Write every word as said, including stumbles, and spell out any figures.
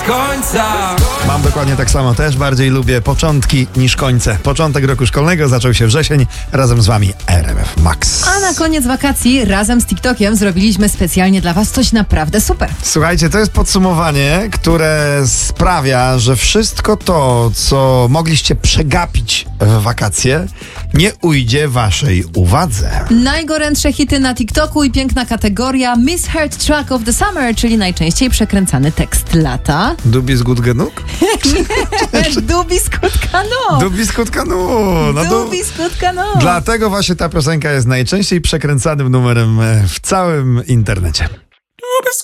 końca. Mam dokładnie tak samo, też bardziej lubię początki niż końce. Początek roku szkolnego zaczął się wrzesień, razem z wami R M F Max. A na koniec wakacji razem z TikTokiem zrobiliśmy specjalnie dla was coś naprawdę super. Słuchajcie, to jest podsumowanie, które sprawia, że wszystko to, co mogliście przegapić w wakacje, nie ujdzie waszej uwadze. Najgorętsze hity na TikToku i piękna kategoria Misheard Track of the Summer, czyli najczęściej przekręcany tekst lata. Dubis gut genug? Dubis kutka no. Dubis gut genug. No du- Dubis kutka no. Dlatego właśnie ta piosenka jest najczęściej przekręcanym numerem w całym internecie.